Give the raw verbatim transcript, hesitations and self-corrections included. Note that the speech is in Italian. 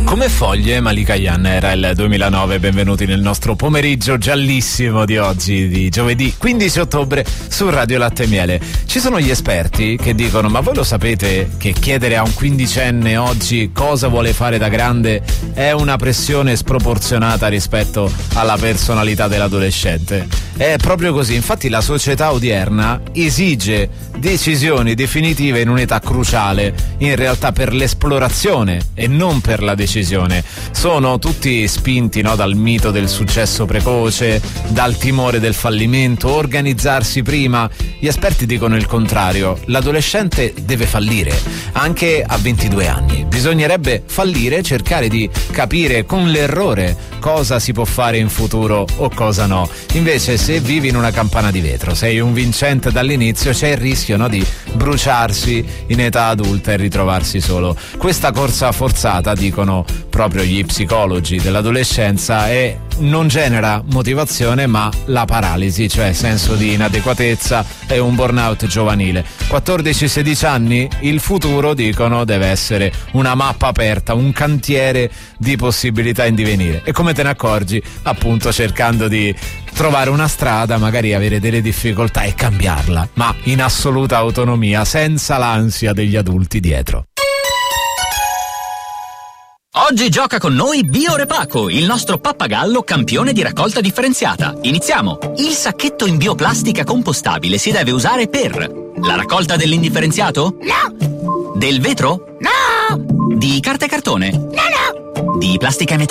Come foglie, Malika Yan, era il duemilanove. Benvenuti nel nostro pomeriggio giallissimo di oggi, di giovedì quindici ottobre, su Radio Latte e Miele. Ci sono gli esperti che dicono: ma voi lo sapete che chiedere a un quindicenne oggi cosa vuole fare da grande è una pressione sproporzionata rispetto alla personalità dell'adolescente? È proprio così. Infatti la società odierna esige decisioni definitive in un'età cruciale, in realtà per l'esplorazione e non per la decisione. Sono tutti spinti, no, dal mito del successo precoce, dal timore del fallimento, organizzarsi prima. Gli esperti dicono il contrario: l'adolescente deve fallire, anche a ventidue anni. Bisognerebbe fallire, cercare di capire con l'errore cosa si può fare in futuro o cosa no. Invece, se vivi in una campana di vetro, sei un vincente dall'inizio, c'è il rischio, no, di bruciarsi in età adulta e ritrovarsi solo. Questa corsa forzata, dicono proprio gli psicologi dell'adolescenza, è non genera motivazione ma la paralisi, cioè senso di inadeguatezza e un burnout giovanile. quattordici sedici anni, il futuro, dicono, deve essere una mappa aperta, un cantiere di possibilità in divenire. E come te ne accorgi? Appunto cercando di trovare una strada, magari avere delle difficoltà e cambiarla, ma in assoluta autonomia, senza l'ansia degli adulti dietro. Oggi gioca con noi Biorepaco, il nostro pappagallo campione di raccolta differenziata. Iniziamo! Il sacchetto in bioplastica compostabile si deve usare per la raccolta dell'indifferenziato? No! Del vetro? No! Di carta e cartone? No, no! Di plastica e metallo?